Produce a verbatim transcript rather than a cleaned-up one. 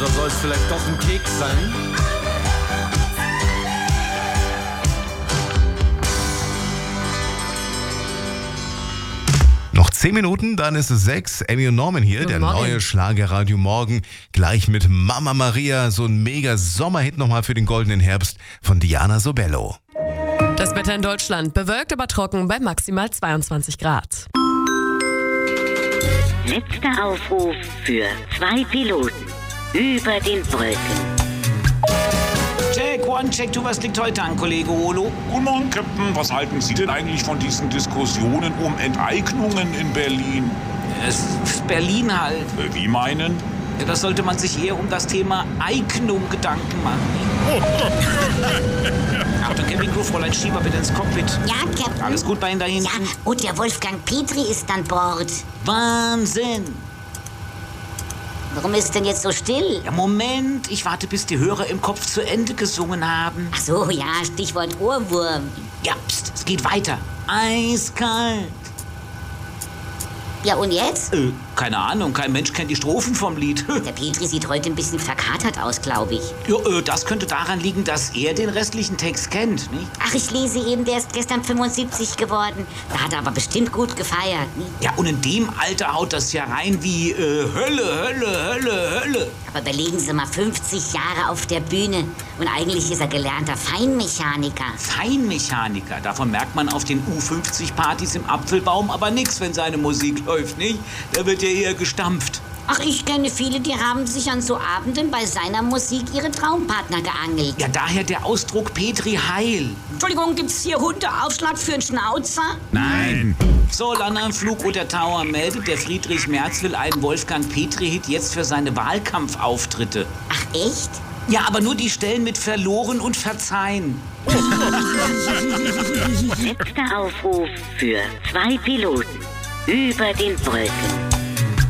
Oder soll es vielleicht doch ein Keks sein? Noch zehn Minuten, dann ist es sechs. Emmy und Norman hier, Guten der Morgen. neue Schlagerradio Morgen. Gleich mit Mama Maria, so ein mega Sommerhit nochmal für den goldenen Herbst von Diana Sobello. Das Wetter in Deutschland bewölkt, aber trocken bei maximal zweiundzwanzig Grad. Letzter Aufruf für zwei Piloten über den Wolken. Check, one, check, two, was liegt heute an, Kollege Olo? Guten Morgen, Captain. Was halten Sie denn eigentlich von diesen Diskussionen um Enteignungen in Berlin? Es ist Berlin halt. Äh, Wie meinen? Ja, da sollte man sich eher um das Thema Eignung Gedanken machen. Achtung, Campingcrew, Fräulein Schieber, bitte ins Cockpit. Ja, Captain. Alles gut bei Ihnen da hinten? Ja, und der Wolfgang Petri ist an Bord. Wahnsinn. Warum ist denn jetzt so still? Ja, Moment, ich warte, bis die Hörer im Kopf zu Ende gesungen haben. Ach so, ja, Stichwort Ohrwurm. Ja, pst, es geht weiter. Eiskalt. Ja, und jetzt? Äh, keine Ahnung, kein Mensch kennt die Strophen vom Lied. Der Petri sieht heute ein bisschen verkatert aus, glaube ich. Ja, äh, das könnte daran liegen, dass er den restlichen Text kennt, nicht? Ach, ich lese eben, der ist gestern fünfundsiebzig geworden. Da hat er aber bestimmt gut gefeiert. Ne? Ja, und in dem Alter haut das ja rein wie äh, Hölle, Hölle, Hölle, Hölle. Aber überlegen Sie mal, fünfzig Jahre auf der Bühne. Und eigentlich ist er gelernter Feinmechaniker. Feinmechaniker, davon merkt man auf den U fünfzig Partys im Apfelbaum aber nichts, wenn seine Musik läuft, nicht? Da wird ja eher gestampft. Ach, ich kenne viele, die haben sich an so Abenden bei seiner Musik ihre Traumpartner geangelt. Ja, daher der Ausdruck Petri Heil. Entschuldigung, gibt's hier Hundeaufschlag für einen Schnauzer? Nein. So, Landernflug oder Tower meldet, der Friedrich Merz will einen Wolfgang Petri-Hit jetzt für seine Wahlkampfauftritte. Ach, echt? Ja, aber nur die Stellen mit verloren und verzeihen. Letzter Aufruf für zwei Piloten über den Wolken.